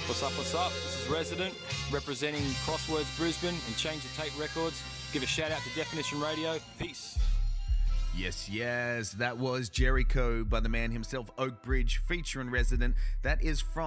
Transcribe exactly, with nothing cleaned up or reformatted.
What's up, what's up? This is Resident, representing Crosswords Brisbane and Change the Tape Records. Give a shout out to Definition Radio. Peace. Yes, yes, that was Jericho by the man himself, Oak Bridge, featuring Resident. That is from